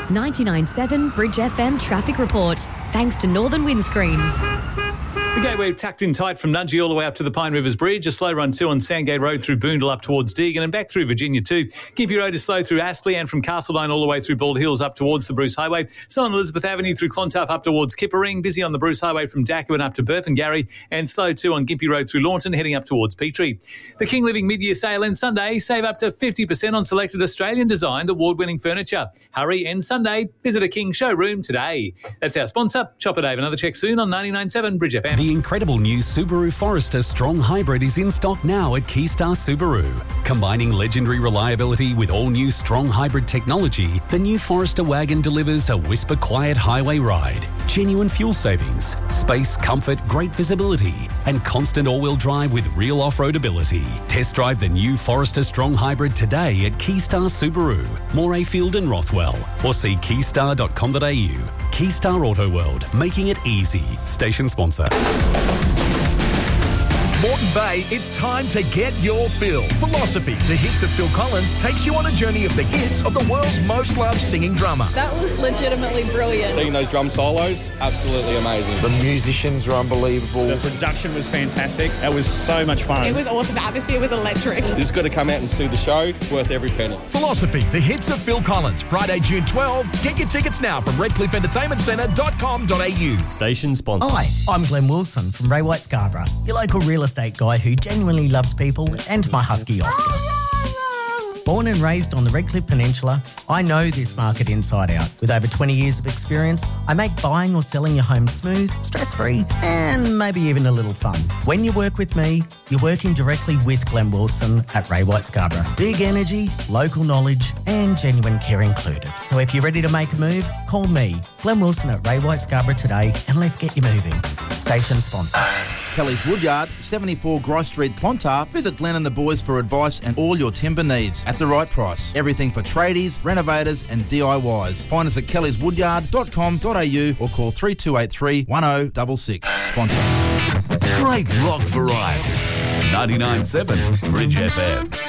99.7 Bridge FM traffic report. Thanks to Northern Windscreens. The gateway tucked in tight from Nudgee all the way up to the Pine Rivers Bridge. A slow run too on Sandgate Road through Boondall up towards Deagon and back through Virginia too. Gympie Road is slow through Aspley and from Castledine all the way through Bald Hills up towards the Bruce Highway. Slow on Elizabeth Avenue through Clontarf up towards Kippering. Busy on the Bruce Highway from Dacquoin up to Burpengary. And slow too on Gympie Road through Launton heading up towards Petrie. The King Living mid-year sale ends Sunday. Save up to 50% on selected Australian designed award-winning furniture. Hurry, end Sunday. Visit a King showroom today. That's our sponsor. Chopper Dave. Another check soon on 99.7 Bridge FM. The incredible new Subaru Forester Strong Hybrid is in stock now at Keystar Subaru. Combining legendary reliability with all-new Strong Hybrid technology, the new Forester wagon delivers a whisper-quiet highway ride, genuine fuel savings, space, comfort, great visibility, and constant all-wheel drive with real off-road ability. Test drive the new Forester Strong Hybrid today at Keystar Subaru, Morayfield and Rothwell, or see keystar.com.au. Keystar Auto World, making it easy. Station sponsor. Moreton Bay, it's time to get your fill. Philosophy, the hits of Phil Collins, takes you on a journey of the hits of the world's most loved singing drummer. That was legitimately brilliant. Seeing those drum solos, absolutely amazing. The musicians were unbelievable. The production was fantastic. It was so much fun. It was awesome. The atmosphere was electric. You just got to come out and see the show. Worth every penny. Philosophy, the hits of Phil Collins, Friday, June 12. Get your tickets now from redcliffeentertainmentcentre.com.au. Station sponsor. Hi, I'm Glenn Wilson from Ray White Scarborough, your local real estate guy who genuinely loves people, and my husky Oscar. Born and raised on the Redcliffe Peninsula, I know this market inside out. With over 20 years of experience, I make buying or selling your home smooth, stress-free, and maybe even a little fun. When you work with me, you're working directly with Glenn Wilson at Ray White Scarborough. Big energy, local knowledge, and genuine care included. So if you're ready to make a move, call me, Glenn Wilson at Ray White Scarborough today, and let's get you moving. Station sponsor. Kelly's Woodyard, 74 Grice Street, Clontarf. Visit Glenn and the boys for advice and all your timber needs at the right price. Everything for tradies, renovators and DIYs. Find us at kellyswoodyard.com.au or call 3283 1066. Sponsor. Great rock variety. 99.7 Bridge FM.